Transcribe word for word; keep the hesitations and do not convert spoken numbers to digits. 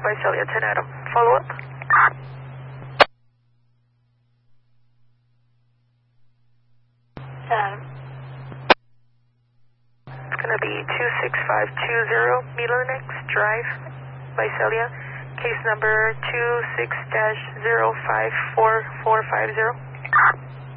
Visalia ten Adam. Follow up. Adam. It's going to be two six five two zero Milanex Drive, Visalia. Case number two six dash zero five four four five zero.